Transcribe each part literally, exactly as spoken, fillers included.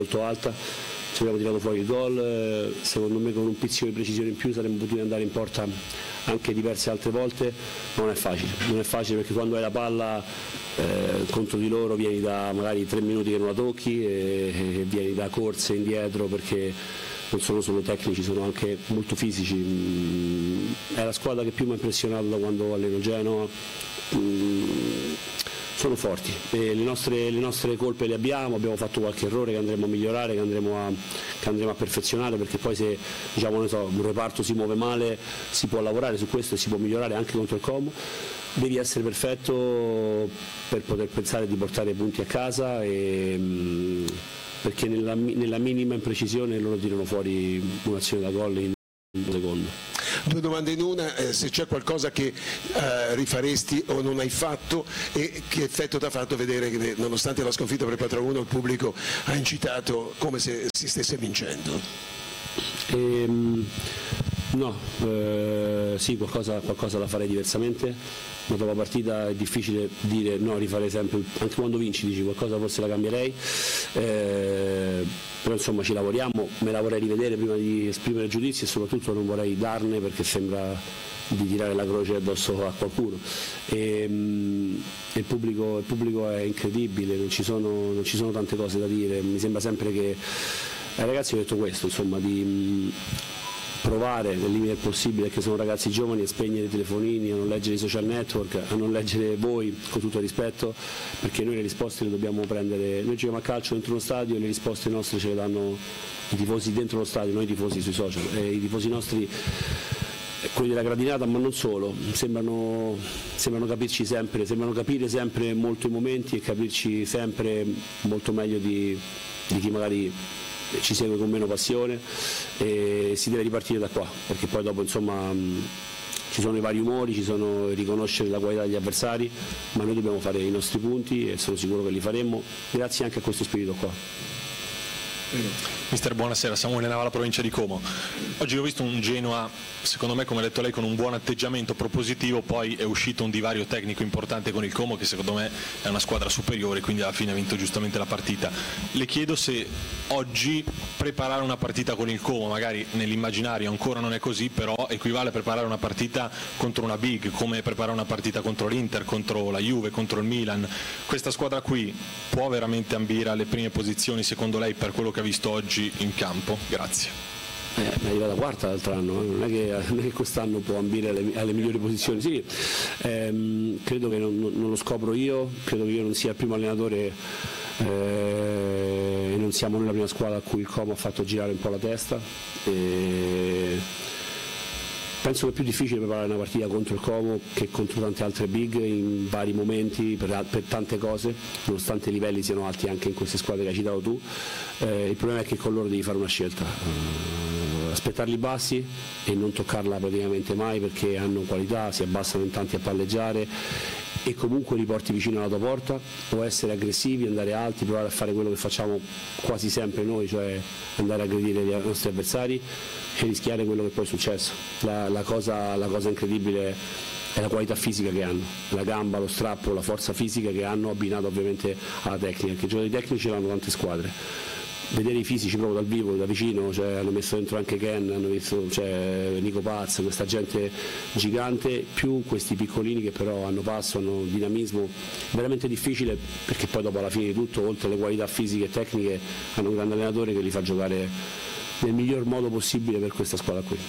molto alta, ci abbiamo tirato fuori il gol, secondo me con un pizzico di precisione in più saremmo potuti andare in porta anche diverse altre volte. Non è facile, non è facile perché quando hai la palla eh, contro di loro vieni da magari tre minuti che non la tocchi e, e vieni da corse indietro, perché non sono solo tecnici, sono anche molto fisici. È la squadra che più mi ha impressionato da quando alleno Genoa. Sono forti e le nostre, le nostre colpe le abbiamo, abbiamo fatto qualche errore che andremo a migliorare, che andremo a, che andremo a perfezionare, perché poi se diciamo, non so, un reparto si muove male si può lavorare su questo e si può migliorare anche contro il Como. Devi essere perfetto per poter pensare di portare punti a casa, e, perché nella, nella minima imprecisione loro tirano fuori un'azione da gol in un secondo. Due domande in una, eh, se c'è qualcosa che eh, rifaresti o non hai fatto, e che effetto ti ha fatto vedere che nonostante la sconfitta per quattro a uno il pubblico ha incitato come se si stesse vincendo? Ehm, no, eh, sì, qualcosa, qualcosa la farei diversamente, ma dopo la partita è difficile dire no, rifarei sempre, anche quando vinci dici qualcosa forse la cambierei, eh, però insomma ci lavoriamo, me la vorrei rivedere prima di esprimere giudizi e soprattutto non vorrei darne, perché sembra di tirare la croce addosso a qualcuno. E, mh, il, pubblico, il pubblico è incredibile, non ci, sono, non ci sono tante cose da dire, mi sembra sempre che ai ragazzi ho detto questo, insomma, di mh, provare nel limite del possibile, che sono ragazzi giovani, a spegnere i telefonini, a non leggere i social network, a non leggere voi, con tutto il rispetto, perché noi le risposte le dobbiamo prendere. Noi giochiamo a calcio dentro uno stadio e le risposte nostre ce le danno i tifosi dentro lo stadio, noi i tifosi sui social, e i tifosi nostri, quelli della gradinata, ma non solo, sembrano, sembrano capirci sempre, sembrano capire sempre molto i momenti e capirci sempre molto meglio di, di chi magari ci segue con meno passione, e si deve ripartire da qua, perché poi dopo insomma mh, ci sono i vari umori, ci sono riconoscere la qualità degli avversari, ma noi dobbiamo fare i nostri punti e sono sicuro che li faremo grazie anche a questo spirito qua. Mister, buonasera, Samuele Nava, la provincia di Como. Oggi ho visto un Genoa, secondo me, come ha detto lei, con un buon atteggiamento propositivo, poi è uscito un divario tecnico importante con il Como, che secondo me è una squadra superiore, quindi alla fine ha vinto giustamente la partita. Le chiedo se oggi preparare una partita con il Como, magari nell'immaginario ancora non è così, però equivale a preparare una partita contro una big, come preparare una partita contro l'Inter, contro la Juve, contro il Milan. Questa squadra qui può veramente ambire alle prime posizioni, secondo lei, per quello che ha visto oggi in campo? Grazie. Eh, è arrivata quarta l'altro anno, eh. non, è che, non è che quest'anno può ambire alle, alle migliori posizioni. Sì, ehm, credo che non, non lo scopro io, credo che io non sia il primo allenatore eh, e non siamo noi la prima squadra a cui il Como ha fatto girare un po' la testa. E penso che è più difficile preparare una partita contro il Como che contro tante altre big in vari momenti, per, per tante cose, nonostante i livelli siano alti anche in queste squadre che hai citato tu. Eh, il problema è che con loro devi fare una scelta, uh, aspettarli bassi e non toccarla praticamente mai, perché hanno qualità, si abbassano in tanti a palleggiare e comunque li porti vicino alla tua porta, o essere aggressivi, andare alti, provare a fare quello che facciamo quasi sempre noi, cioè andare a aggredire i nostri avversari e rischiare quello che poi è successo. La, la, cosa, la cosa incredibile è la qualità fisica che hanno, la gamba, lo strappo, la forza fisica che hanno, abbinato ovviamente alla tecnica, che i giocatori tecnici hanno tante squadre. Vedere i fisici proprio dal vivo, da vicino, cioè, hanno messo dentro anche Ken, hanno visto, cioè, Nico Paz, questa gente gigante, più questi piccolini che però hanno passo, hanno dinamismo, veramente difficile, perché poi dopo alla fine di tutto, oltre alle qualità fisiche e tecniche, hanno un grande allenatore che li fa giocare nel miglior modo possibile per questa squadra qui.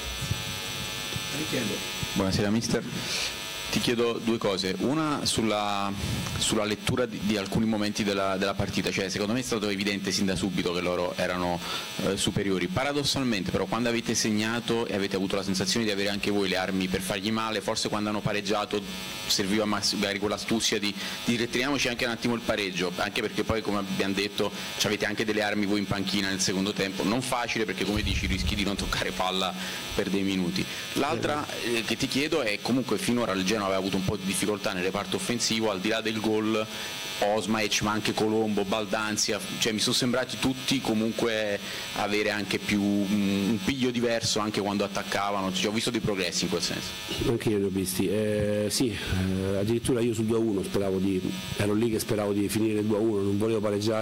Buonasera mister. Ti chiedo due cose, una sulla, sulla lettura di, di alcuni momenti della, della partita, cioè secondo me è stato evidente sin da subito che loro erano eh, superiori, paradossalmente però quando avete segnato e avete avuto la sensazione di avere anche voi le armi per fargli male, forse quando hanno pareggiato serviva magari quell'astuzia di, di ritiriamoci anche un attimo il pareggio, anche perché poi come abbiamo detto avete anche delle armi voi in panchina nel secondo tempo, non facile perché come dici rischi di non toccare palla per dei minuti. L'altra eh, che ti chiedo è comunque finora il Genoa aveva avuto un po' di difficoltà nel reparto offensivo, al di là del gol Osmaic ma anche Colombo, Baldanzia, cioè mi sono sembrati tutti comunque avere anche più un, un piglio diverso anche quando attaccavano, cioè, ho visto dei progressi in quel senso. Anche io li ho visti, eh, sì, eh, addirittura io sul due a uno speravo di, ero lì che speravo di finire due a uno, non volevo pareggiare.